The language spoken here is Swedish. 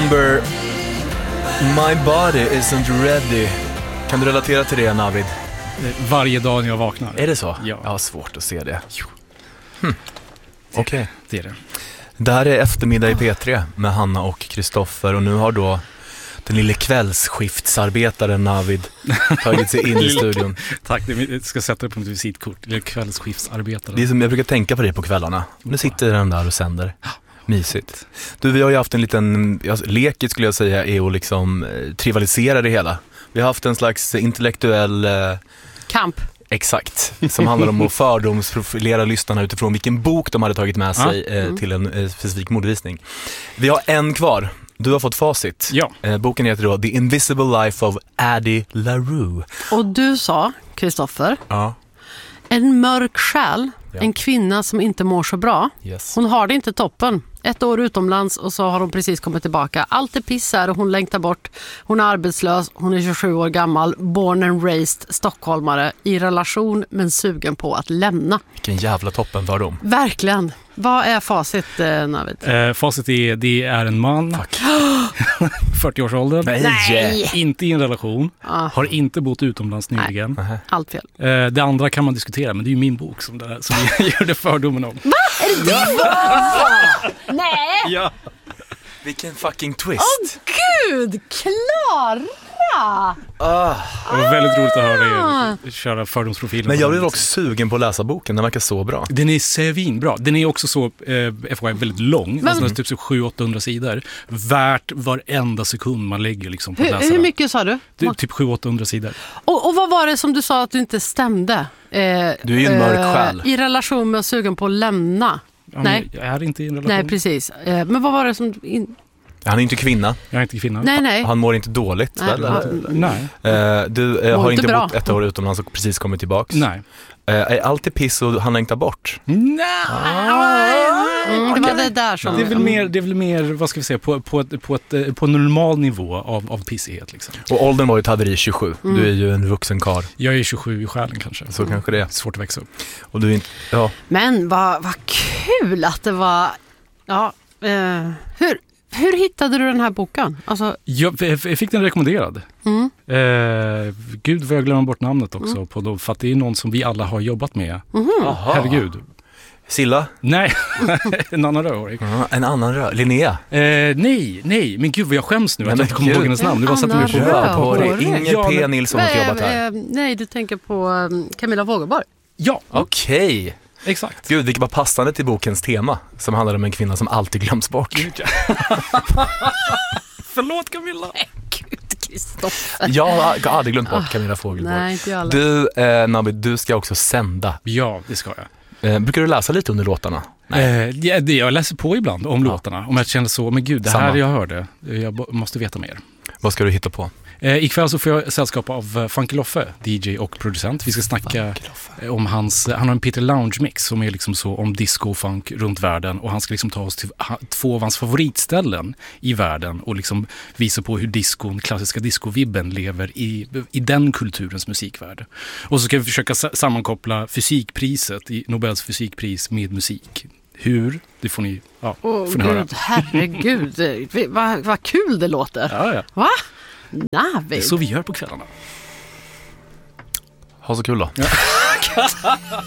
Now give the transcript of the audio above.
Number My body isn't ready. Kan du relatera till det, Navid? Varje dag när jag vaknar. Är det så? Ja. Jag har svårt att se det. Okej. Det är det. Det här är eftermiddag i P3 med Hanna och Kristoffer. Och nu har då den lille kvällsskiftsarbetaren Navid tagit sig in i studion. Tack, jag ska sätta det på mitt visitkort. Det är kvällsskiftsarbetare. Det är som jag brukar tänka på det på kvällarna. Nu sitter den där och sänder. Mysigt. Du, vi har ju haft en liten leket skulle jag säga är att liksom trivialisera det hela. Vi har haft en slags intellektuell kamp. Exakt, som handlar om att fördomsprofilera lyssnarna utifrån vilken bok de hade tagit med sig till en specifik modevisning. Vi har en kvar. Du har fått facit. Ja. Boken heter då The Invisible Life of Addie LaRue. Och du sa, Kristoffer, en mörk själ, en kvinna som inte mår så bra. Yes. Hon har det inte toppen. 1 år utomlands och så har hon precis kommit tillbaka. Allt är piss här och hon längtar bort. Hon är arbetslös, hon är 27 år gammal, born and raised stockholmare, i relation men sugen på att lämna. Vilken jävla toppen var de. Verkligen. Vad är facit, Navid? Facit är, det är en man. 40-årsåldern. Nej. Inte i en relation. Har inte bott utomlands nyligen. Allt fel. Det andra kan man diskutera, men det är ju min bok som jag gjorde fördomen om. Va? Är det det? Nej! Ja. Vilken fucking twist. Gud, Klara! Det var väldigt roligt att höra er köra fördomsprofilen. Men jag blev också sugen på att läsa boken, den verkar så bra. Den är svinbra. Den är också så FYI väldigt lång, alltså typ så 700-800 sidor. Värt varenda sekund man lägger liksom på att läsa. Hur mycket sa du? Typ 700-800 sidor. Och vad var det som du sa att du inte stämde? Du är ju en mörk själ. I relation med sugen på att lämna. Ja, Nej. Jag är inte i en relation. Nej, precis. Men vad var det som... Han är inte kvinna. Jag är inte kvinna. Nej. Han mår inte dåligt. Nej. Du har inte bra. bott 1 år utomlands och precis kommit tillbaks. Nej. Är alltid piss och han längtar bort? Det var det där som... Det är väl mer vad ska vi säga, på normal nivå av pissighet liksom. Och åldern var ju ett haveri 27. Du är ju en vuxen karl. Jag är 27 i själen kanske. Så kanske det är. Svårt att växa upp. Och du är inte... Ja. Men vad kul att det var... Ja, hur hittade du den här boken? Alltså... Jag fick den rekommenderad. Gud, vad jag glömmer bort namnet också på då, för att det är någon som vi alla har jobbat med. Herregud. Silla? Nej, en annan rörig. En annan rörig? Linnea? Nej, men gud vad jag skäms nu att jag inte kommer ihåg hennes namn. Det var så att Annan rörig. Inger P. Nilsson har jobbat här. Nej, du tänker på Camilla Fogelborg. Ja. Okej. Exakt. Gud, vilket var passande till bokens tema som handlar om en kvinna som alltid glöms bort. Förlåt Camilla. Gud, Kristoffer. Jag har aldrig glömt bort Camilla Fogelborg. Nej, inte jag. Du, Navid, du ska också sända. Ja, det ska jag. Brukar du läsa lite under låtarna? Jag läser på ibland om låtarna. Om jag känner så, men gud, det här jag hörde. Jag måste veta mer. Vad ska du hitta på? Ikväll så får jag sällskap av Funky Loffe, DJ och producent. Vi ska snacka om han har en Peter Lounge mix som är liksom så om disco och funk runt världen, och han ska liksom ta oss till 2 av hans favoritställen i världen och liksom visa på hur klassiska disco-vibben lever i den kulturens musikvärld. Och så ska vi försöka sammankoppla fysikpriset i Nobels fysikpris med musik. Hur? Det får ni, får ni höra. Herregud, vad kul det låter. Ja. Va? Navid. Det är så vi gör på kvällarna. Ha så kul då.